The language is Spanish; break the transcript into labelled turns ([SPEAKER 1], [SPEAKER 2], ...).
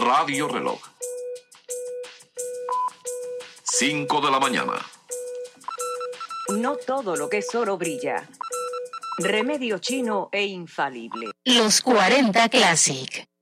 [SPEAKER 1] Radio Reloj. 5 de la mañana.
[SPEAKER 2] No todo lo que es oro brilla. Remedio chino e infalible.
[SPEAKER 3] Los 40 Classic.